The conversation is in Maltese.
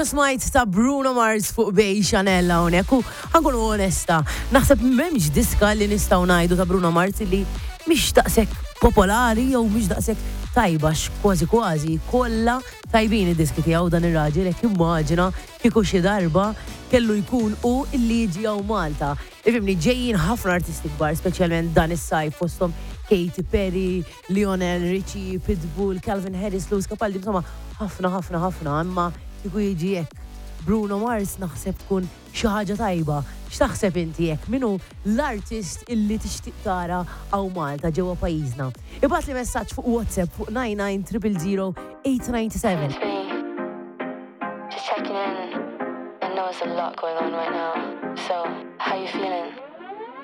smajt ta' Bruno Mars fuq Bej Chanel hawnhekk u ħankun onesta. Naħseb m'hemmx diska li nistgħu ngħidu ta' Bruno Mars li mhix daqshekk popolari jew mhix daqshekk tajba kważi kollha tajbin id-diski tiegħu dan ir-raġel hekk immaġina kieku xi darba kellu jkun u illi jiġi hawn Malta. Ifhimni ġejjin ħafna artisti kbar, speċjalment dan is-sajf fosthom Katy Perry, Lionel Richie, Pitbull, Calvin Harris, Lewis Capaldi, insomma ħafna, imma kieku jiġi hekk Bruno Mars naħseb tkun xi ħaġa tajba. X'taħseb inti hekk minnu l-artist illi tixtieq tara hawn Malta ġewwa pajjiżna? Ibgħat li messaġġ fuq WhatsApp fuq 99 897. Just checking in. I know there's a lot going on right now. So, how you feeling?